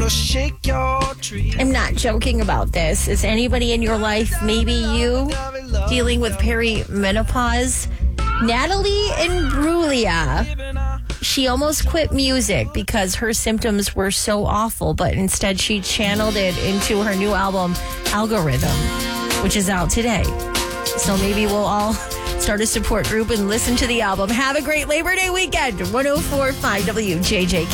Shake your tree. I'm not joking about this. Is anybody in your life, maybe you, dealing with perimenopause? Natalie Imbruglia. She almost quit music because her symptoms were so awful, but instead she channeled it into her new album, Algorithm, which is out today. So maybe we'll all start a support group and listen to the album. Have a great Labor Day weekend. 104.5 WJJK.